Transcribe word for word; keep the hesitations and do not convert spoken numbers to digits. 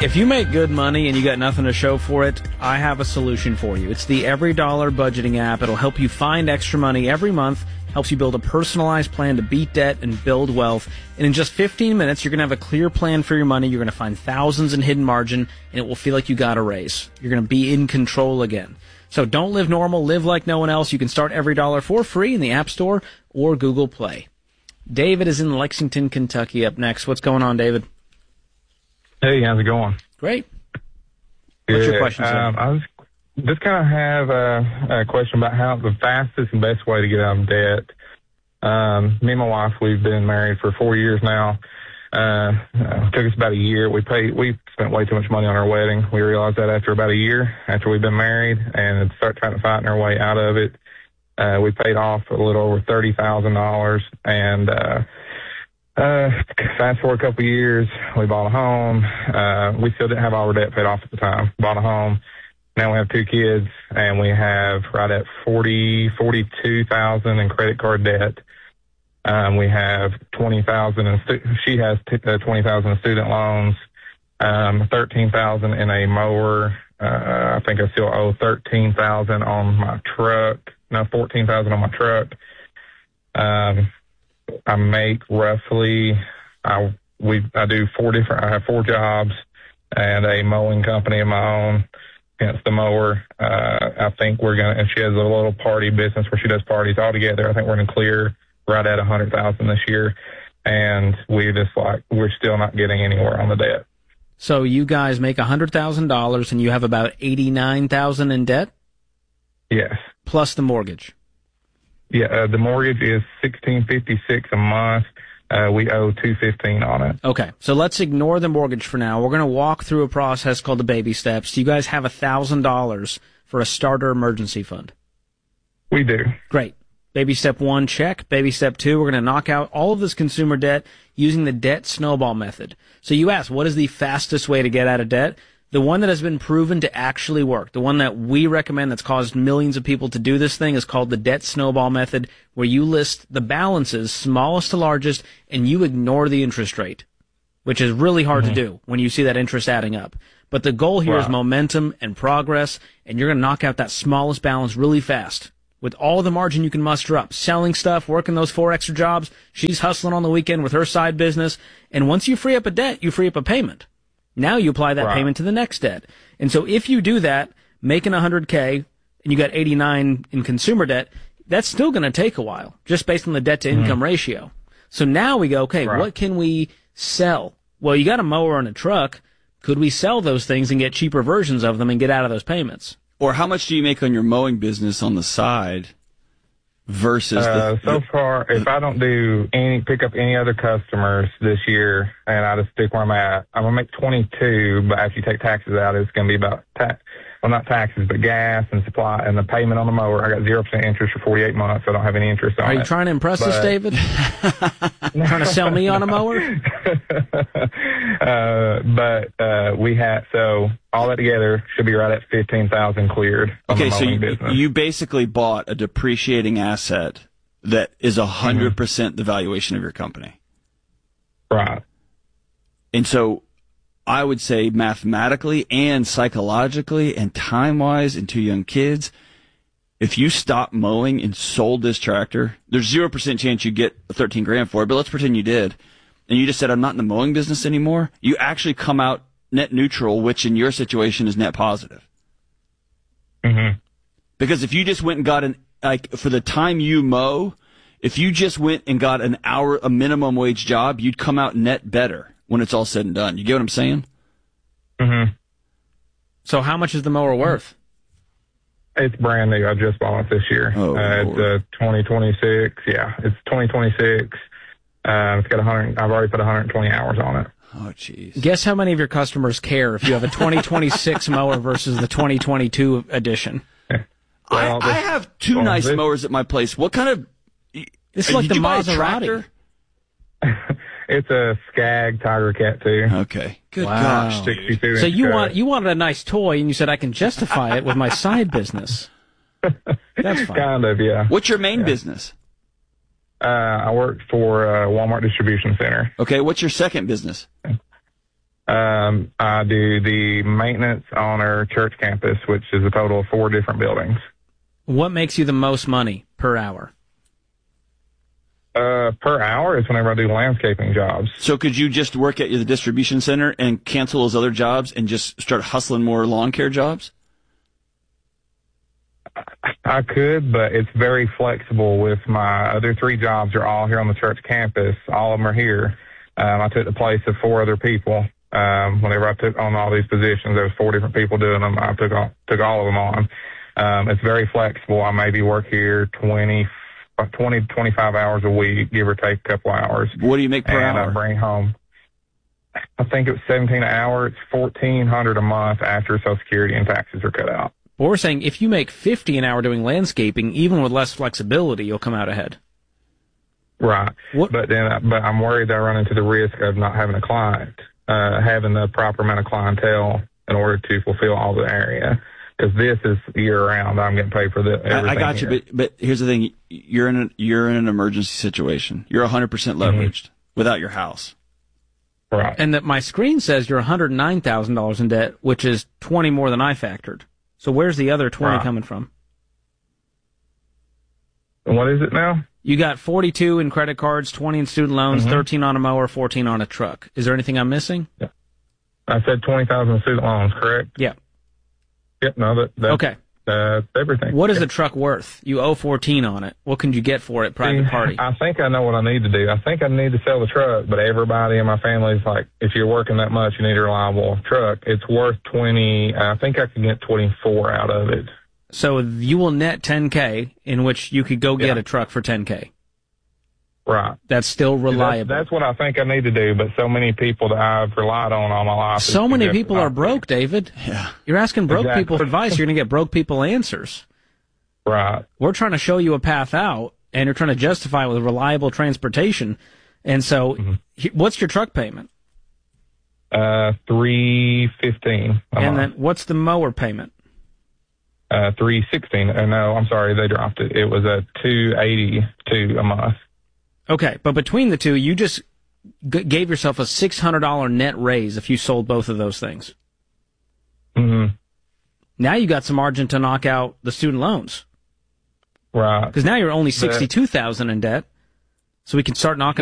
If you make good money and you got nothing to show for it, I have a solution for you. It's the Every Dollar Budgeting app. It'll help you find extra money every month, helps you build a personalized plan to beat debt and build wealth. And in just fifteen minutes, you're going to have a clear plan for your money. You're going to find thousands in hidden margin, and it will feel like you got a raise. You're going to be in control again. So don't live normal. Live like no one else. You can start Every Dollar for free in the App Store or Google Play. David is in Lexington, Kentucky up next. What's going on, David? Hey, how's it going? Great. Good. What's your question, sir? Um, I was just kind of have a, a question about how the fastest and best way to get out of debt. Um, me and my wife, we've been married for four years now. Uh, uh, took us about a year. We paid, we spent way too much money on our wedding. We realized that after about a year, after we've been married, and start trying to fighting our way out of it. Uh, we paid off a little over thirty thousand dollars, and uh, uh, fast forward a couple of years, we bought a home. Uh, we still didn't have all our debt paid off at the time. Bought a home. Now we have two kids, and we have right at forty, forty-two thousand in credit card debt. Um, we have twenty thousand, and stu- she has t- uh, twenty thousand in student loans, um, thirteen thousand in a mower. Uh, I think I still owe thirteen thousand on my truck. No, fourteen thousand on my truck. Um, I make roughly, I we I do four different. I have four jobs and a mowing company of my own. Hence the mower. Uh, I think we're gonna. And she has a little party business where she does parties all together. I think we're gonna clear right at a hundred thousand this year, and we just like we're still not getting anywhere on the debt. So you guys make a hundred thousand dollars, and you have about eighty nine thousand in debt. Yes. Plus the mortgage. Yeah, uh, the mortgage is sixteen fifty six a month. Uh, we owe two fifteen on it. Okay, so let's ignore the mortgage for now. We're going to walk through a process called the baby steps. Do you guys have a thousand dollars for a starter emergency fund? We do. Great. Baby step one, check. Baby step two, we're going to knock out all of this consumer debt using the debt snowball method. So you ask, what is the fastest way to get out of debt? The one that has been proven to actually work, the one that we recommend that's caused millions of people to do this thing, is called the debt snowball method, where you list the balances, smallest to largest, and you ignore the interest rate, which is really hard mm-hmm. to do when you see that interest adding up. But the goal here wow. is momentum and progress, and you're going to knock out that smallest balance really fast with all the margin you can muster up, selling stuff, working those four extra jobs. She's hustling on the weekend with her side business. And once you free up a debt, you free up a payment. Now you apply that right. payment to the next debt. And so if you do that, making one hundred K, and you got eighty-nine in consumer debt, that's still going to take a while, just based on the debt-to-income mm-hmm. ratio. So now we go, okay, right. what can we sell? Well, you got a mower and a truck. Could we sell those things and get cheaper versions of them and get out of those payments? Or how much do you make on your mowing business on the side versus uh, the, so the, far, if I don't do any pick up any other customers this year, and I just stick where I'm at, I'm gonna make twenty-two. But after you take taxes out, it's gonna be about ta- well, not taxes, but gas and supply and the payment on the mower. I got zero percent interest for forty-eight months. So I don't have any interest on it. Are you it. trying to impress but, us, David? Trying to sell me on a mower? uh, but uh, we had so all that together should be right at fifteen thousand cleared. Okay, so you, you basically bought a depreciating asset that is a hundred percent the valuation of your company, right? And so I would say mathematically and psychologically and time-wise and two young kids, if you stop mowing and sold this tractor, there's zero percent chance you get thirteen grand for it, but let's pretend you did. And you just said, I'm not in the mowing business anymore. You actually come out net neutral, which in your situation is net positive. Mm-hmm. Because if you just went and got an, like, for the time you mow, if you just went and got an hour, a minimum wage job, you'd come out net better when it's all said and done. You get what I'm saying? Mm-hmm. So how much is the mower worth? It's brand new. I just bought it this year. Oh, uh, it's uh, twenty twenty-six. Yeah, it's twenty twenty-six. Uh, it's got one hundred. I've already put one hundred twenty hours on it. Oh, jeez. Guess how many of your customers care if you have a twenty twenty-six mower versus the twenty twenty-two edition? Yeah. Well, I, this, I have two well, nice this, mowers at my place. What kind of... It's like the Maserati. It's a Skag Tiger Cat two. Okay. Good wow. gosh. sixty-two So you car. want you wanted a nice toy, and you said I can justify it with my side business. That's fine. Kind of, yeah. What's your main yeah. business? Uh, I work for uh, Walmart Distribution Center. Okay. What's your second business? Uh, Um, I do the maintenance on our church campus, which is a total of four different buildings. What makes you the most money per hour? Uh, per hour is whenever I do landscaping jobs. So could you just work at the distribution center and cancel those other jobs and just start hustling more lawn care jobs? I could, but it's very flexible with my other three jobs are all here on the church campus. All of them are here. Um, I took the place of four other people. Um, whenever I took on all these positions, there was four different people doing them. I took all, took all of them on. Um, it's very flexible. I maybe work here twenty, twenty, twenty-five hours a week, give or take a couple hours. What do you make per and hour? I bring home, I think it was seventeen an hour. It's fourteen hundred a month after Social Security and taxes are cut out. But we're saying if you make fifty an hour doing landscaping, even with less flexibility, you'll come out ahead. Right. What? But then, but I'm worried that I run into the risk of not having a client, uh, having the proper amount of clientele in order to fulfill all the area. Because this is year round, I'm getting paid for the everything. I, I got here. you, but but here's the thing: you're in a, you're in an emergency situation. You're one hundred percent leveraged mm-hmm. without your house. Right. And that my screen says you're one hundred nine thousand dollars in debt, which is twenty more than I factored. So where's the other twenty right. coming from? And what is it now? You got forty-two in credit cards, twenty in student loans, mm-hmm. thirteen on a mower, fourteen on a truck. Is there anything I'm missing? Yeah. I said twenty thousand student loans, correct? Yeah. Yep, no, that, that's, okay. that's everything. What is yeah. the truck worth? You owe fourteen on it. What can you get for it, private See, party? I think I know what I need to do. I think I need to sell the truck, but everybody in my family is like, if you're working that much, you need a reliable truck. It's worth twenty. I think I can get twenty-four out of it. So you will net ten K, in which you could go get yeah. a truck for ten K. Right. That's still reliable. That's, that's what I think I need to do, but so many people that I've relied on all my life. So many people are broke, David. Yeah. You're asking broke exactly. people for advice. You're going to get broke people answers. Right. We're trying to show you a path out, and you're trying to justify it with reliable transportation. And so, mm-hmm. what's your truck payment? Uh, three fifteen. And then, what's the mower payment? Uh, three sixteen. Uh, no, I'm sorry, they dropped it. It was a two eighty two a month. Okay, but between the two, you just g- gave yourself a six hundred dollars net raise if you sold both of those things. Mm-hmm. Now you got some margin to knock out the student loans. Right. Because now you're only sixty-two thousand dollars in debt, so we can start knocking